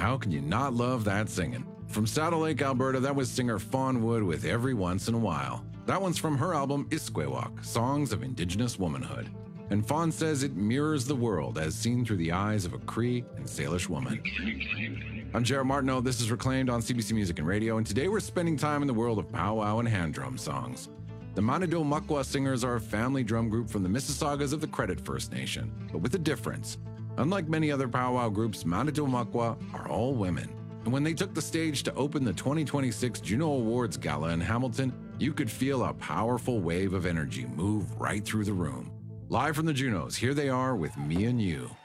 how can you not love that singing? From Saddle Lake, Alberta, that was singer Fawn Wood with Every Once in a While. That one's from her album Iskwewak, Songs of Indigenous Womanhood. And Fawn says it mirrors the world as seen through the eyes of a Cree and Salish woman. I'm Jared Martineau, this is Reclaimed on CBC Music and Radio, and today we're spending time in the world of powwow and hand drum songs. The Manado Makwa Singers are a family drum group from the Mississaugas of the Credit First Nation, but with a difference. Unlike many other powwow groups, Manado Makwa are all women. And when they took the stage to open the 2026 Juno Awards Gala in Hamilton, you could feel a powerful wave of energy move right through the room. Live from the Junos, here they are with Me and You.